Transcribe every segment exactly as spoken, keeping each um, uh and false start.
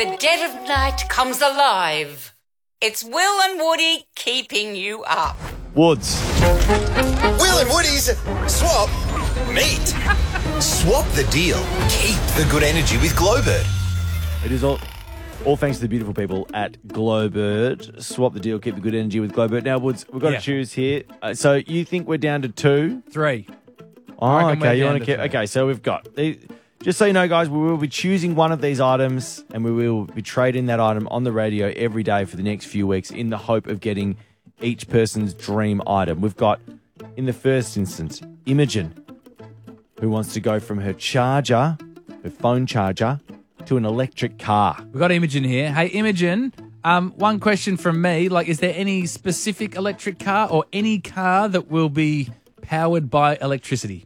the dead of night comes alive. It's Will and Woody keeping you up. Woods. Will and Woody's Swap Meat. Swap the deal. Keep the good energy with Glowbird. It is all, all thanks to the beautiful people at Glowbird. Swap the deal, keep the good energy with Glowbird. Now, Woods, we've got Yeah. to choose here. Uh, so you think we're down to two? Three. Oh, reckon we're okay. You down want to to three. keep? Okay, so we've got. Just so you know, guys, we will be choosing one of these items, and we will be trading that item on the radio every day for the next few weeks, in the hope of getting each person's dream item. We've got, in the first instance, Imogen, who wants to go from her charger, her phone charger, to an electric car. We've got Imogen here. Hey, Imogen, um, one question from me. Like, is there any specific electric car or any car that will be powered by electricity?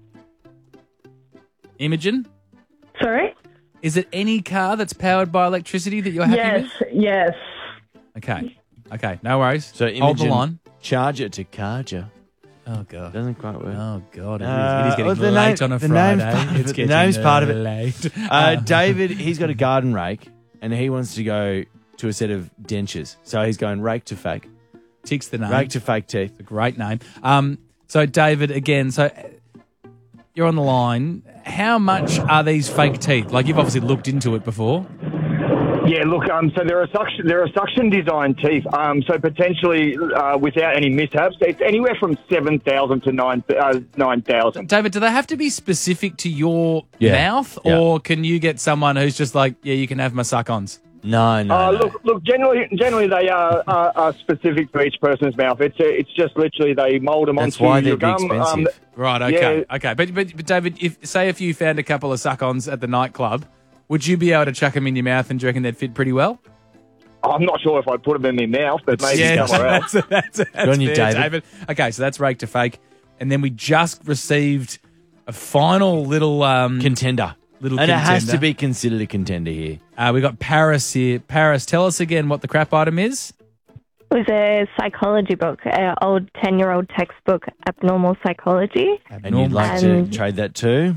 Imogen? Sorry? Is it any car that's powered by electricity that you're happy Yes, with? yes. Okay. Okay, no worries. So hold the Imogen, line. charger to carger. Oh, God. Doesn't quite work. Oh, God. It is, Uh, it is getting well, the late name- on a the Friday. name's part of It's it. The getting name's part of it. late. Uh, David, he's got a garden rake, and he wants to go to a set of dentures. So he's going rake to fake. Ticks the name. Rake to fake teeth. It's a great name. Um, so, David, again, so uh, you're on the line. How much are these fake teeth? Like, you've obviously looked into it before. Yeah, look, um, so there are suction, there are suction design teeth. Um, so potentially, uh, without any mishaps, it's anywhere from seven thousand to nine uh, nine thousand. David, do they have to be specific to your Yeah. mouth, Yeah. or can you get someone who's just like, yeah, you can have my suck-ons? No, no, Uh, no. look, look. Generally, generally they are, are, are specific to each person's mouth. It's uh, it's just literally they mould them That's onto why your they'd be gum. Um, expensive. Right. Okay. Yeah. Okay. But, but but David, if say if you found a couple of suck-ons at the nightclub, would you be able to chuck them in your mouth and do you reckon they'd fit pretty well? I'm not sure if I'd put them in my mouth, but maybe yeah, somewhere else. that's, that's, that's Good on you, fair, David. Okay, so that's rake to fake, and then we just received a final little um, contender. little And it contender. has to be considered a contender here. Uh, we got Paris here. Paris, tell us again what the crap item is. It was a psychology book, an old ten-year-old textbook, Abnormal Psychology. And you'd like And- to trade that too?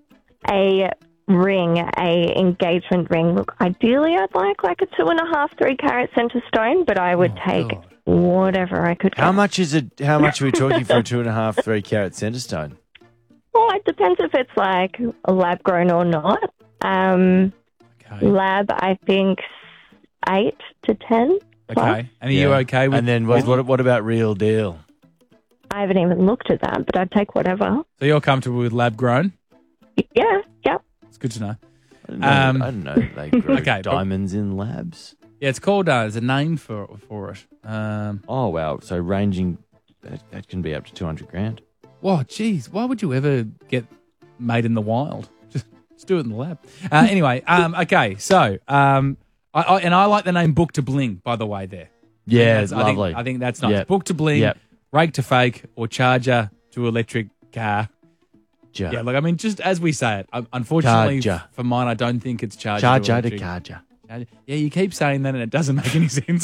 A ring, a engagement ring. Look, ideally I'd like like a two and a half, three carat centre stone, but I would take God. whatever I could get. How much is it? How much are we talking for a two and a half, three carat centre stone? Well, it depends if it's like a lab grown or not. Um, Okay. lab, I think eight to ten. Okay. And are you Yeah. okay with? And then what, what, what about real deal? I haven't even looked at that, but I'd take whatever. So you're comfortable with lab grown? Yeah, yep. It's good to know. I don't know. Um, I don't know. They grow okay, but- diamonds in labs. Yeah, it's called. Uh, there's a name for for it. Um, Oh wow! So ranging, that, that can be up to two hundred grand. Whoa, geez, why would you ever get made in the wild? Just, just do it in the lab. Uh, anyway, um, okay, so um, I, I and I like the name Book to Bling, by the way. There, Yeah, That's- it's I think, lovely. I think that's nice. Yep. Book to Bling, Yep. rake to fake, or charger to electric car. Ja. Yeah, look, I mean, just as we say it, um, unfortunately Charger. for mine, I don't think it's charger. Charger to electric. charger. Charger. Yeah, you keep saying that, and it doesn't make any sense.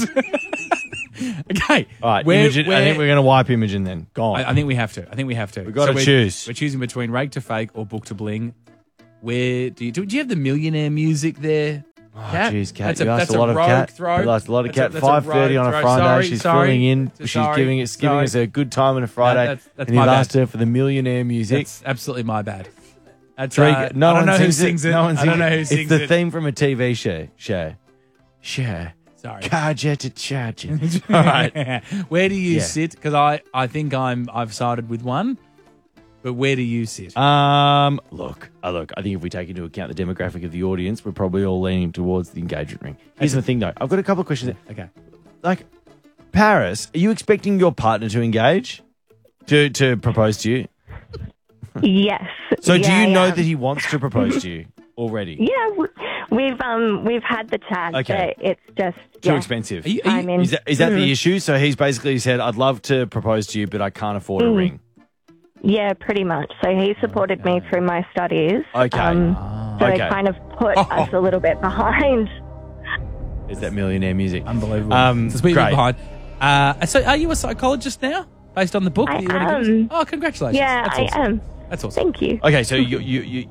Okay, All right, where- Imogen, I where- think we're going to wipe Imogen then. Gone. I, I think we have to. I think we have to. We've got to we're- choose. We're choosing between rake to fake or book to bling. Where do you do? Do you have the millionaire music there? Oh, Cat? jeez, Cat. That's You a, asked that's a lot of rogue Cat. throw. You asked a lot of That's a- Cat. that's a Five thirty rogue on a throw. Friday. Sorry, She's sorry. filling in. She's Sorry, giving us giving sorry. us a good time on a Friday. that's- that's and you've my bad. asked her for the millionaire music. That's absolutely my bad. That's Three- uh, no I don't one know who sings sings it. No one I don't sings know who it. sings It's the it. theme from a T V show. Show. Show. Sorry. Charger to charger. All right. Where do you Yeah. sit? Because I, I think I'm I've sided with one. But where do you sit? Um, look, uh, look. I think if we take into account the demographic of the audience, we're probably all leaning towards the engagement ring. Here's the thing, though. I've got a couple of questions. Okay. Like, Paris, are you expecting your partner to engage, to to propose to you? Yes. So, do Yeah, you know yeah. that he wants to propose to you already? Yeah, w- we've um we've had the chat. Okay. But it's just Too yeah. expensive. Are you, are you, I'm in. Is that, is that Mm. the issue? So he's basically said, "I'd love to propose to you, but I can't afford a Mm. ring." Yeah, pretty much. So he supported me through my studies. Okay. Um, so Okay. it kind of put us a little bit behind. Is that millionaire music? Unbelievable. Um, It's a bit great. behind. Uh, so, are you a psychologist now, based on the book? I that you wanna give us? am. Oh, congratulations! Yeah, That's I awesome. am. That's awesome. Thank you. Okay, so you you you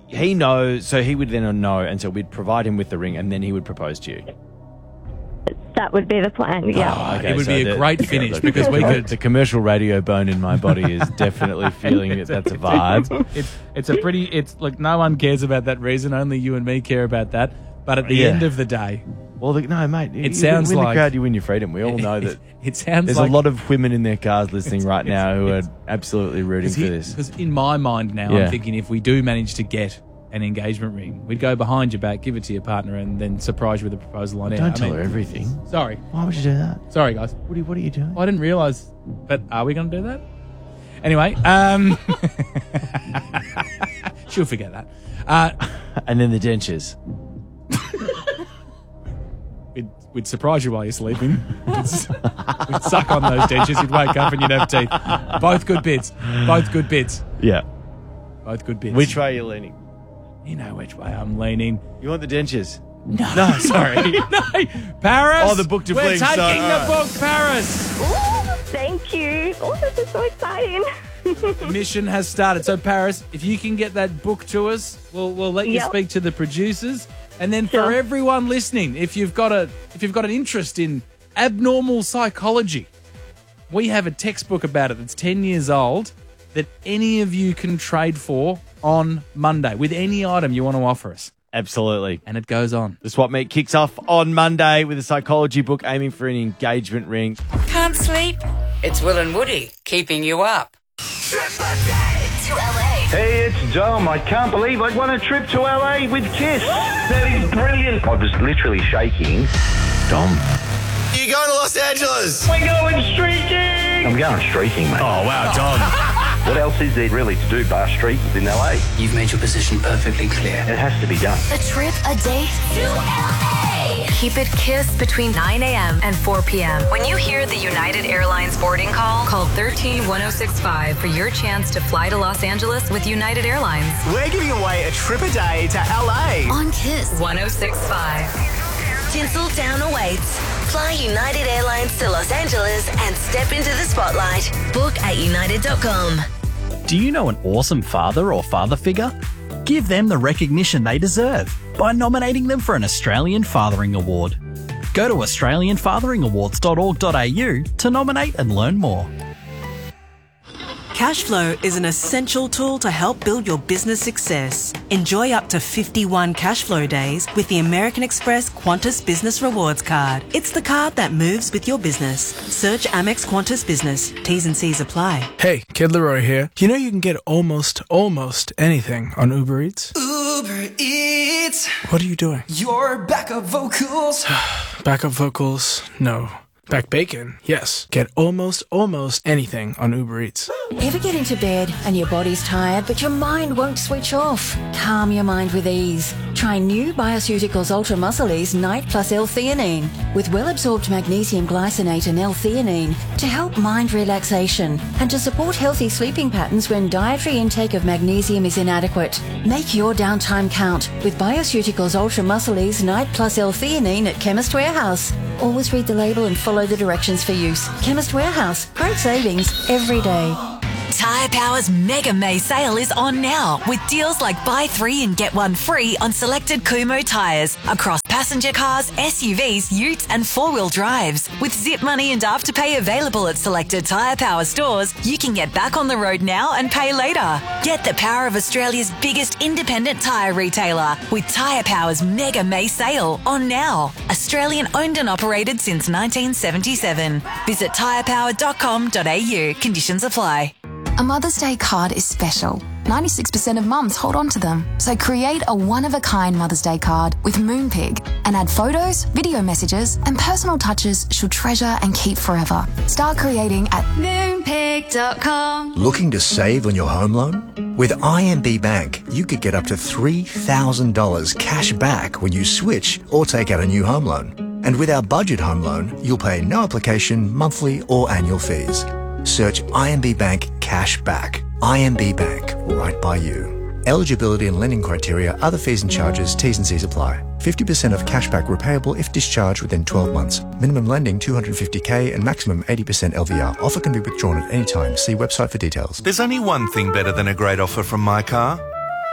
he knows, so he would then know, and so we'd provide him with the ring, and then he would propose to you. That would be the plan, yeah. Oh, okay, it would so be a the- great yeah, finish look, because we the- could. The commercial radio bone in my body is definitely feeling that that's a vibe. It's it's a pretty. It's like no one cares about that reason. Only you and me care about that. But at the Yeah. end of the day, Well, the, no, mate. It you sounds win like- the crowd, you win your freedom. We all know that. it, it sounds There's like a lot of women in their cars listening right it's- now who are it's- absolutely rooting for this. Because in my mind now, Yeah. I'm thinking if we do manage to get an engagement ring, we'd go behind your back, give it to your partner, and then surprise you with a proposal on air. Don't I tell mean, her everything. Sorry, Why would you do that? sorry, guys. What are you, what are you doing? I didn't realise. But are we going to do that? Anyway, um, she'll forget that. Uh, And then the dentures. we'd, we'd surprise you while you're sleeping. We'd, s- we'd suck on those dentures. You'd wake up and you'd have teeth. Both good bits. Both good bits. Yeah. Both good bits. Which way are you leaning? You know which way I'm leaning. You want the dentures? No, No, sorry. no, Paris. Oh, the book to We're bling, taking sorry, the all right. book, Paris. Ooh, thank you. Oh, this is so exciting. The mission has started. So, Paris, if you can get that book to us, we'll we'll let you Yep. speak to the producers, and then for Sure. everyone listening, if you've got a if you've got an interest in abnormal psychology, we have a textbook about it that's ten years old that any of you can trade for on Monday with any item you want to offer us, Absolutely. and it goes on. The Swap Meet kicks off on Monday with a psychology book aiming for an engagement ring. Can't sleep? It's Will and Woody keeping you up. Hey, it's Dom. I can't believe I won a trip to L A with Kiss. That is brilliant. I was literally shaking. Dom. You going to Los Angeles? We're going streaking. I'm going streaking, mate. Oh, wow, Dom. What else is there really to do bar streak in L A? You've made your position perfectly clear. It has to be done. A trip, a date to L A. Keep it Kiss between nine a.m. and four p.m. When you hear the United Airlines boarding call, call one three one oh six five for your chance to fly to Los Angeles with United Airlines. We're giving away a trip a day to L A. On Kiss one oh six point five. Tinseltown awaits. Fly United Airlines to Los Angeles and step into the spotlight. Book at united dot com. Do you know an awesome father or father figure? Give them the recognition they deserve by nominating them for an Australian Fathering Award. Go to australian fathering awards dot org dot a u to nominate and learn more. Cashflow is an essential tool to help build your business success. Enjoy up to fifty-one Cashflow days with the American Express Qantas Business Rewards Card. It's the card that moves with your business. Search Amex Qantas Business. T's and C's apply. Hey, Kid Leroy here. You know you can get almost, almost anything on Uber Eats? Uber Eats. What are you doing? Your backup vocals. Backup vocals? No. Back bacon? Yes. Get almost, almost anything on Uber Eats. Ever get into bed and your body's tired, but your mind won't switch off? Calm your mind with ease. Try new Bioceuticals Ultra Muscle Ease Night Plus L-theanine with well-absorbed magnesium glycinate and L-theanine to help mind relaxation and to support healthy sleeping patterns when dietary intake of magnesium is inadequate. Make your downtime count with Bioceuticals Ultra Muscle Ease Night Plus L-theanine at Chemist Warehouse. Always read the label and follow the directions for use. Chemist Warehouse. Great savings every day. Tyre Power's Mega May sale is on now with deals like buy three and get one free on selected Kumho tyres across passenger cars, S U Vs, utes and four-wheel drives. With Zip Money and Afterpay available at selected Tyre Power stores, you can get back on the road now and pay later. Get the power of Australia's biggest independent tyre retailer with Tyre Power's Mega May sale on now. Australian owned and operated since nineteen seventy-seven. Visit tyre power dot com dot a u. Conditions apply. A Mother's Day card is special. ninety-six percent of mums hold on to them. So create a one-of-a-kind Mother's Day card with Moonpig and add photos, video messages, and personal touches she'll treasure and keep forever. Start creating at moonpig dot com. Looking to save on your home loan? With I M B Bank, you could get up to three thousand dollars cash back when you switch or take out a new home loan. And with our budget home loan, you'll pay no application, monthly or annual fees. Search I M B Bank Cash Back. I M B Bank, right by you. Eligibility and lending criteria, other fees and charges, T's and C's apply. fifty percent of cashback repayable if discharged within twelve months. Minimum lending two hundred fifty thousand and maximum eighty percent L V R. Offer can be withdrawn at any time. See website for details. There's only one thing better than a great offer from my car.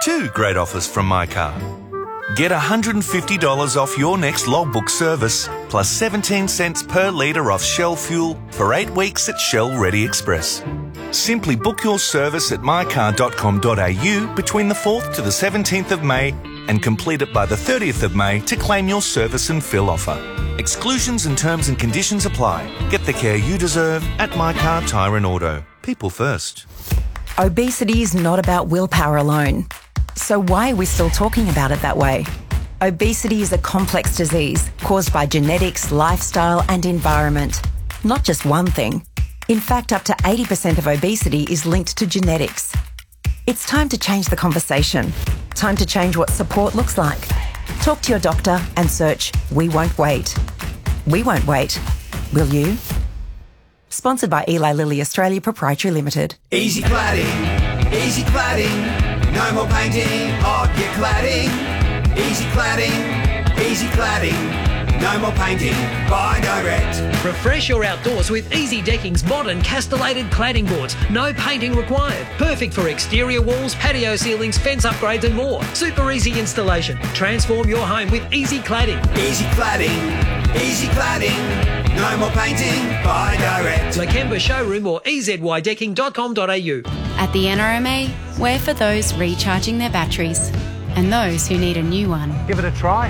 Two great offers from My Car. Get one hundred fifty dollars off your next logbook service, plus seventeen cents per litre off Shell fuel for eight weeks at Shell Ready Express. Simply book your service at my car dot com dot a u between the fourth to the seventeenth of May and complete it by the thirtieth of May to claim your service and fill offer. Exclusions and terms and conditions apply. Get the care you deserve at My Car Tyre and Auto. People first. Obesity is not about willpower alone. So why are we still talking about it that way? Obesity is a complex disease caused by genetics, lifestyle and environment. Not just one thing. In fact, up to eighty percent of obesity is linked to genetics. It's time to change the conversation. Time to change what support looks like. Talk to your doctor and search We Won't Wait. We won't wait. Will you? Sponsored by Eli Lilly Australia Proprietary Limited. Easy cladding, easy cladding. No more painting, oh, get cladding. Easy cladding, easy cladding. No more painting, buy direct. Refresh your outdoors with Easy Decking's modern castellated cladding boards. No painting required. Perfect for exterior walls, patio ceilings, fence upgrades and more. Super easy installation. Transform your home with Easy Cladding. Easy cladding, easy cladding. No more painting, buy direct. Lakemba Showroom or e z y decking dot com dot a u. At the N R M A, we're for those recharging their batteries and those who need a new one. Give it a try.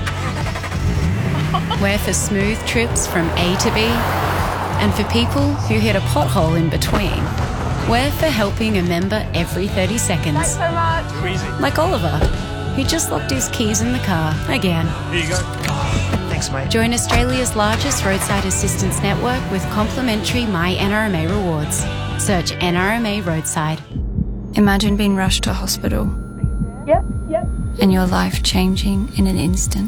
We're for smooth trips from A to B and for people who hit a pothole in between. We're for helping a member every thirty seconds. Thanks so much. Too easy. Like Oliver, who just locked his keys in the car again. Here you go. Thanks, mate. Join Australia's largest roadside assistance network with complimentary My N R M A rewards. Search N R M A Roadside. Imagine being rushed to hospital. Yep, yep. And your life changing in an instant.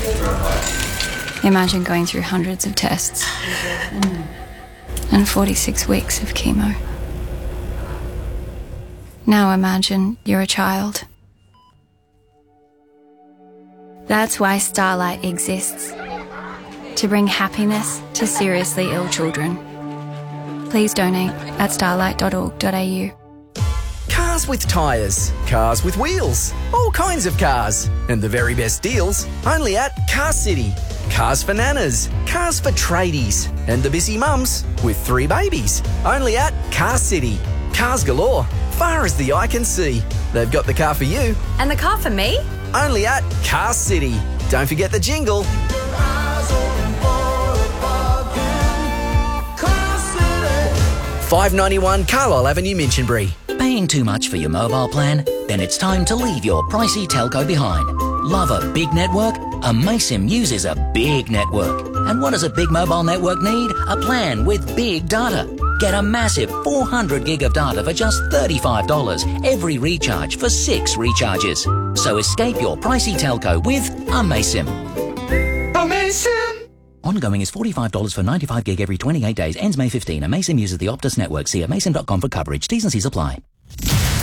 Imagine going through hundreds of tests and forty-six weeks of chemo. Now imagine you're a child. That's why Starlight exists. To bring happiness to seriously ill children. Please donate at starlight dot org dot a u. Cars with tyres, cars with wheels, all kinds of cars, and the very best deals only at Car City. Cars for nanas, cars for tradies, and the busy mums with three babies. Only at Car City. Cars galore, far as the eye can see. They've got the car for you. And the car for me? Only at Car City. Don't forget the jingle. five ninety-one Carlisle Avenue, Minchinbury. Paying too much for your mobile plan? Then it's time to leave your pricey telco behind. Love a big network? Amaysim uses a big network. And what does a big mobile network need? A plan with big data. Get a massive four hundred gig of data for just thirty-five dollars every recharge for six recharges. So escape your pricey telco with Amaysim. Amaysim! Ongoing is forty-five dollars for ninety-five gig every twenty-eight days. Ends May fifteenth. Amaysim uses the Optus network. See amaysim dot com for coverage. T's and C's apply.